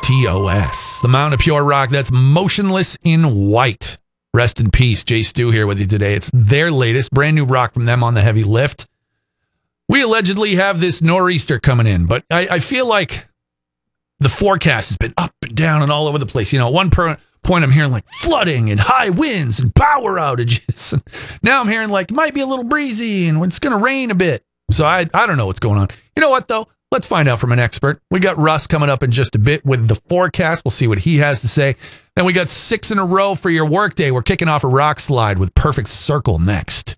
TOS, the mountain of pure rock that's motionless in white. Rest in peace. Jay Stu here with you today. It's their latest, brand new rock from them on the heavy lift. We allegedly have this nor'easter coming in, but I feel like the forecast has been up and down and all over the place. You know, at one point I'm hearing like flooding and high winds and power outages. And now I'm hearing like it might be a little breezy and it's going to rain a bit. So I don't know what's going on. You know what, though? Let's find out from an expert. We got Russ coming up in just a bit with the forecast. We'll see what he has to say. Then we got 6 in a row for your workday. We're kicking off a rock slide with Perfect Circle next.